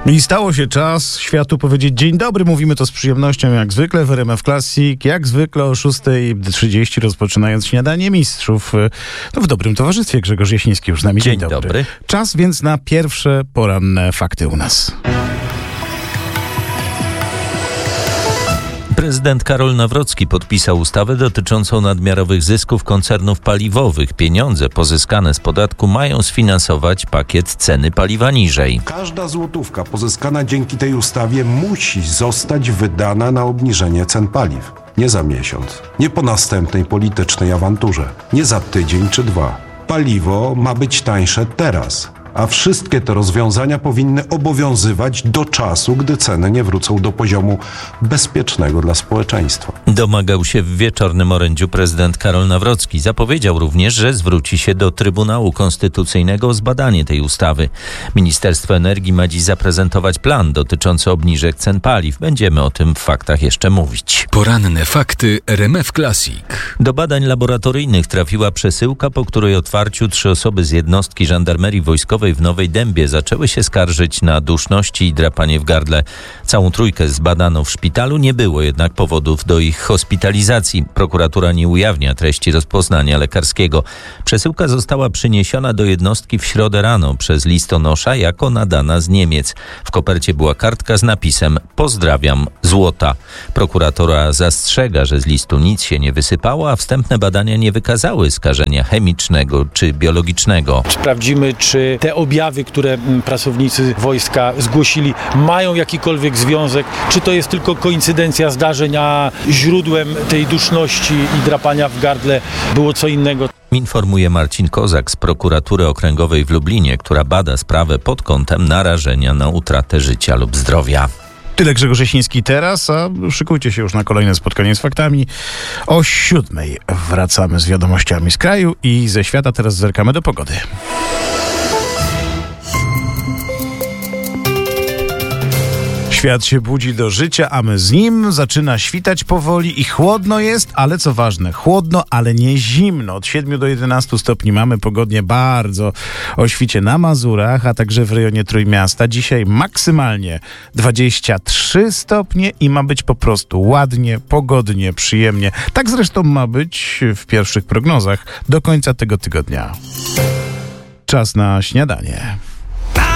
I stało się czas światu powiedzieć dzień dobry. Mówimy to z przyjemnością jak zwykle w RMF Classic. Jak zwykle o 6:30 rozpoczynając śniadanie mistrzów. No w dobrym towarzystwie. Grzegorz Jasiński już z nami. Dzień dobry. Czas więc na pierwsze poranne fakty u nas. Prezydent Karol Nawrocki podpisał ustawę dotyczącą nadmiarowych zysków koncernów paliwowych. Pieniądze pozyskane z podatku mają sfinansować pakiet ceny paliwa niżej. Każda złotówka pozyskana dzięki tej ustawie musi zostać wydana na obniżenie cen paliw. Nie za miesiąc, nie po następnej politycznej awanturze, nie za tydzień czy dwa. Paliwo ma być tańsze teraz. A wszystkie te rozwiązania powinny obowiązywać do czasu, gdy ceny nie wrócą do poziomu bezpiecznego dla społeczeństwa. Domagał się w wieczornym orędziu prezydent Karol Nawrocki. Zapowiedział również, że zwróci się do Trybunału Konstytucyjnego o zbadanie tej ustawy. Ministerstwo Energii ma dziś zaprezentować plan dotyczący obniżek cen paliw. Będziemy o tym w faktach jeszcze mówić. Poranne fakty RMF Classic. Do badań laboratoryjnych trafiła przesyłka, po której otwarciu 3 osoby z jednostki żandarmerii wojskowej w Nowej Dębie zaczęły się skarżyć na duszności i drapanie w gardle. Całą trójkę zbadano w szpitalu, nie było jednak powodów do ich hospitalizacji. Prokuratura nie ujawnia treści rozpoznania lekarskiego. Przesyłka została przyniesiona do jednostki w środę rano przez listonosza jako nadana z Niemiec. W kopercie była kartka z napisem „Pozdrawiam, Złota”. Prokuratura zastrzega, że z listu nic się nie wysypało, a wstępne badania nie wykazały skażenia chemicznego czy biologicznego. Sprawdzimy, czy te objawy, które pracownicy wojska zgłosili, mają jakikolwiek związek, czy to jest tylko koincydencja zdarzeń, a źródłem tej duszności i drapania w gardle było co innego. Informuje Marcin Kozak z prokuratury okręgowej w Lublinie, która bada sprawę pod kątem narażenia na utratę życia lub zdrowia. Tyle Grzegorz Jasiński teraz, a szykujcie się już na kolejne spotkanie z faktami. O 7:00 wracamy z wiadomościami z kraju i ze świata. Teraz zerkamy do pogody. Świat się budzi do życia, a my z nim. Zaczyna świtać powoli i chłodno jest, ale co ważne, chłodno, ale nie zimno. Od 7 do 11 stopni mamy pogodnie bardzo o świcie na Mazurach, a także w rejonie Trójmiasta. Dzisiaj maksymalnie 23 stopnie i ma być po prostu ładnie, pogodnie, przyjemnie. Tak zresztą ma być w pierwszych prognozach do końca tego tygodnia. Czas na śniadanie.